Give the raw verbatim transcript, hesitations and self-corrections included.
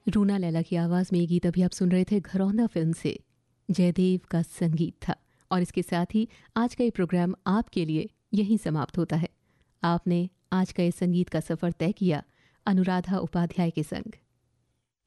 रूना लैला की आवाज़ में ये गीत अभी आप सुन रहे थे घरौंदा फिल्म से। जयदेव का संगीत था और इसके साथ ही आज का ये प्रोग्राम आपके लिए यहीं समाप्त होता है। आपने आज का ये संगीत का सफ़र तय किया अनुराधा उपाध्याय के संग।